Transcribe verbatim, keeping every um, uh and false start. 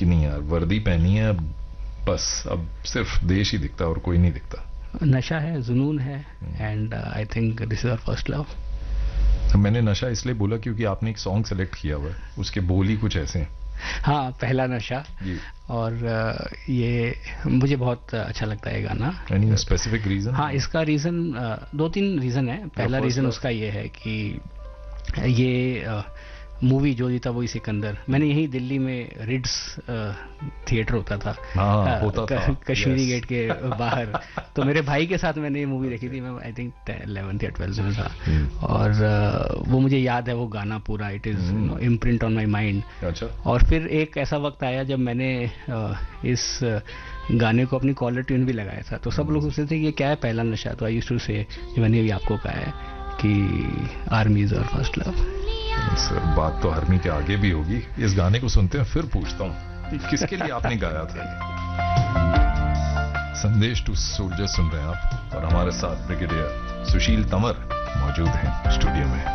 कि नहीं यार वर्दी पहनी है, बस अब सिर्फ देश ही दिखता और कोई नहीं दिखता? नशा है, जुनून है, and I think this is our first love. मैंने नशा इसलिए बोला क्योंकि आपने एक सॉन्ग सेलेक्ट किया हुआ है, उसके बोल ही कुछ ऐसे हैं. हाँ, पहला नशा. और uh, ये मुझे बहुत अच्छा लगता है गाना. Any specific reason? हाँ, इसका रीजन uh, दो तीन रीजन है. पहला रीजन उसका ये है कि ये uh, मूवी जो जीता वही सिकंदर, मैंने यही दिल्ली में रिड्स थिएटर होता था, हाँ, होता था कश्मीरी गेट के बाहर. तो मेरे भाई के साथ मैंने ये मूवी देखी थी. मैं आई थिंक इलेवेंथ या ट्वेल्थ में था. और uh, वो मुझे याद है वो गाना पूरा. It is imprint on my mind. और फिर एक ऐसा वक्त आया जब मैंने uh, इस uh, गाने को अपनी कॉलर ट्यून भी लगाया था. तो सब लोग सोचते थे ये क्या है, पहला नशा. तो आई यूज्ड टू से, मैंने भी आपको कहा है कि army is our first love. Sir, बात तो आर्मी के आगे भी होगी. इस गाने को सुनते हैं, फिर पूछता हूँ किसके लिए आपने गाया था ये? संदेश टू सोल्जर सुन रहे हैं आप, और हमारे साथ ब्रिगेडियर सुशील तंवर मौजूद हैं स्टूडियो में.